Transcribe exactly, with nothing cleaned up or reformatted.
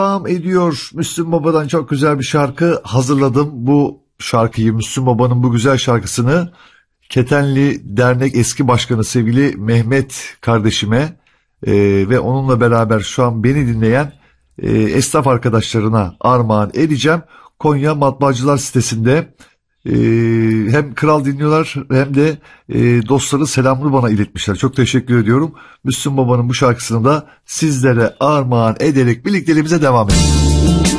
Devam ediyor. Müslüm Baba'dan çok güzel bir şarkı hazırladım. Bu şarkıyı, Müslüm Baba'nın bu güzel şarkısını Ketenli Dernek eski başkanı sevgili Mehmet kardeşime e, ve onunla beraber şu an beni dinleyen e, esnaf arkadaşlarına armağan edeceğim. Konya Matbaacılar sitesinde e, hem kral dinliyorlar hem de e, dostları selamını bana iletmişler. Çok teşekkür ediyorum. Müslüm Baba'nın bu şarkısını da sizlere armağan ederek birlikteliğimize devam edelim.